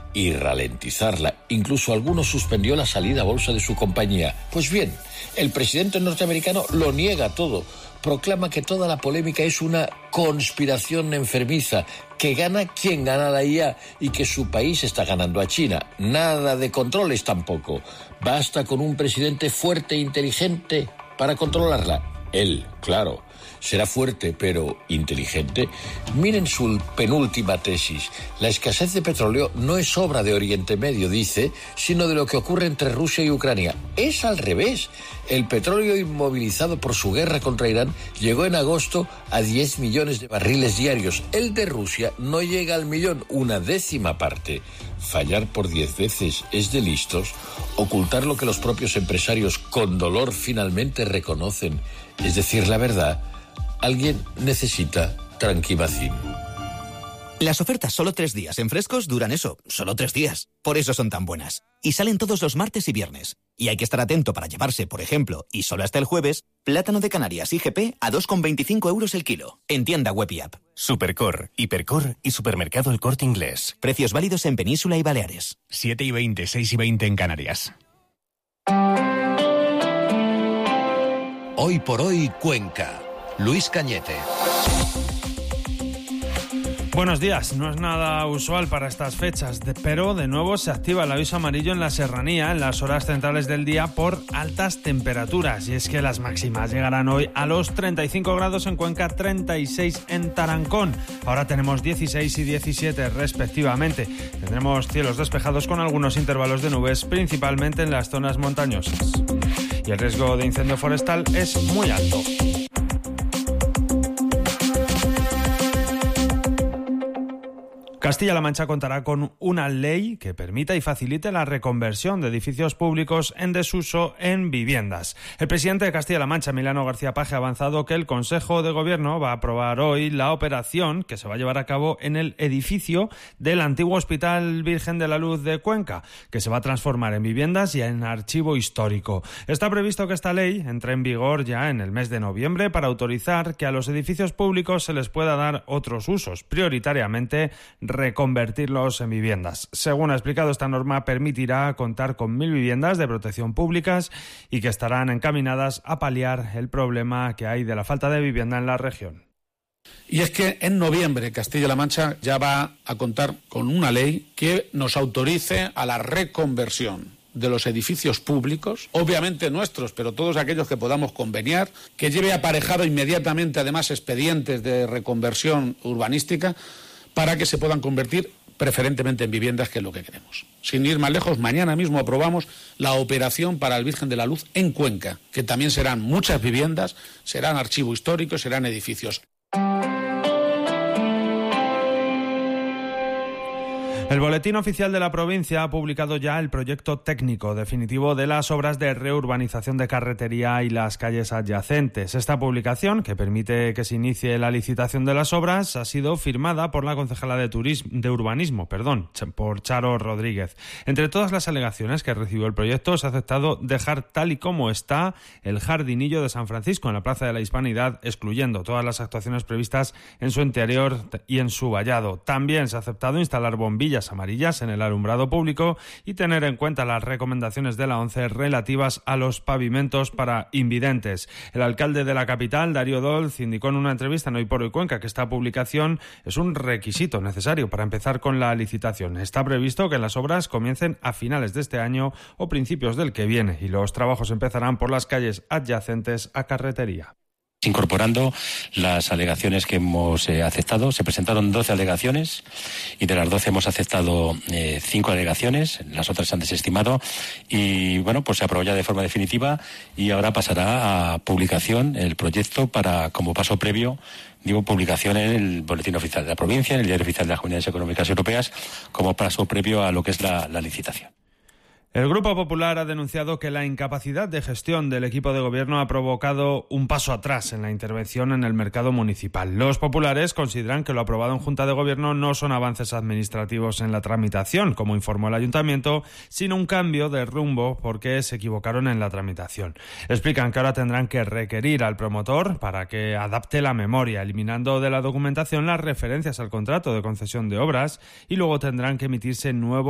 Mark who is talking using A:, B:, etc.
A: y ralentizarla. Incluso algunos suspendió la salida a bolsa de su compañía. Pues bien, el presidente norteamericano lo niega todo. Proclama que toda la polémica es una conspiración enfermiza, que gana quien gana la IA y que su país está ganando a China. Nada de controles tampoco. Basta con un presidente fuerte e inteligente para controlarla. Él, claro, será fuerte pero inteligente. Miren su penúltima tesis. La escasez de petróleo no es obra de Oriente Medio, dice, sino de lo que ocurre entre Rusia y Ucrania. Es al revés. El petróleo inmovilizado por su guerra contra Irán llegó en agosto a 10 millones de barriles diarios. El de Rusia no llega al millón, una décima parte. Fallar por 10 veces es de listos. Ocultar lo que los propios empresarios con dolor finalmente reconocen, es decir, la verdad. Alguien necesita Tranquimacin.
B: Las ofertas solo 3 días en Frescos duran eso, solo 3 días. Por eso son tan buenas. Y salen todos los martes y viernes. Y hay que estar atento para llevarse, por ejemplo, y solo hasta el jueves, plátano de Canarias IGP a 2,25 € el kilo. En tienda web y app.
C: Supercor, Hipercor y Supermercado El Corte Inglés.
B: Precios válidos en Península y Baleares.
C: 7:20, 6:20 en Canarias.
D: Hoy por hoy, Cuenca. Luis Cañete.
E: Buenos días. No es nada usual para estas fechas, pero de nuevo se activa el aviso amarillo en la serranía en las horas centrales del día por altas temperaturas. Y es que las máximas llegarán hoy a los 35 grados en Cuenca, 36 en Tarancón. Ahora tenemos 16 y 17 respectivamente. Tendremos cielos despejados con algunos intervalos de nubes, principalmente en las zonas montañosas. Y el riesgo de incendio forestal es muy alto. Castilla-La Mancha contará con una ley que permita y facilite la reconversión de edificios públicos en desuso en viviendas. El presidente de Castilla-La Mancha, Emiliano García Paje, ha avanzado que el Consejo de Gobierno va a aprobar hoy la operación que se va a llevar a cabo en el edificio del antiguo Hospital Virgen de la Luz de Cuenca, que se va a transformar en viviendas y en archivo histórico. Está previsto que esta ley entre en vigor ya en el mes de noviembre para autorizar que a los edificios públicos se les pueda dar otros usos, prioritariamente reconvertirlos en viviendas. Según ha explicado, esta norma permitirá contar con 1.000 viviendas de protección públicas y que estarán encaminadas a paliar el problema que hay de la falta de vivienda en la región.
F: Y es que en noviembre Castilla-La Mancha ya va a contar con una ley que nos autorice a la reconversión de los edificios públicos, obviamente nuestros, pero todos aquellos que podamos conveniar, que lleve aparejado inmediatamente además expedientes de reconversión urbanística para que se puedan convertir preferentemente en viviendas, que es lo que queremos. Sin ir más lejos, mañana mismo aprobamos la operación para el Virgen de la Luz en Cuenca, que también serán muchas viviendas, serán archivo histórico, serán edificios.
E: El Boletín Oficial de la provincia ha publicado ya el proyecto técnico definitivo de las obras de reurbanización de carretería y las calles adyacentes. Esta publicación, que permite que se inicie la licitación de las obras, ha sido firmada por la concejala de Urbanismo, por Charo Rodríguez. Entre todas las alegaciones que recibió el proyecto, se ha aceptado dejar tal y como está el Jardinillo de San Francisco en la Plaza de la Hispanidad, excluyendo todas las actuaciones previstas en su interior y en su vallado. También se ha aceptado instalar bombillas amarillas en el alumbrado público y tener en cuenta las recomendaciones de la ONCE relativas a los pavimentos para invidentes. El alcalde de la capital, Darío Dolz, indicó en una entrevista en Hoy por Hoy Cuenca que esta publicación es un requisito necesario para empezar con la licitación. Está previsto que las obras comiencen a finales de este año o principios del que viene y los trabajos empezarán por las calles adyacentes a carretería.
G: Incorporando las alegaciones que hemos aceptado. Se presentaron 12 alegaciones y de las 12 hemos aceptado 5 alegaciones, las otras se han desestimado y bueno, pues se aprobó ya de forma definitiva y ahora pasará a publicación el proyecto para, como paso previo, publicación en el Boletín Oficial de la Provincia, en el Diario Oficial de las Comunidades Económicas Europeas, como paso previo a lo que es la licitación.
E: El Grupo Popular ha denunciado que la incapacidad de gestión del equipo de gobierno ha provocado un paso atrás en la intervención en el mercado municipal. Los populares consideran que lo aprobado en Junta de Gobierno no son avances administrativos en la tramitación, como informó el Ayuntamiento, sino un cambio de rumbo porque se equivocaron en la tramitación. Explican que ahora tendrán que requerir al promotor para que adapte la memoria, eliminando de la documentación las referencias al contrato de concesión de obras y luego tendrán que emitirse nuevos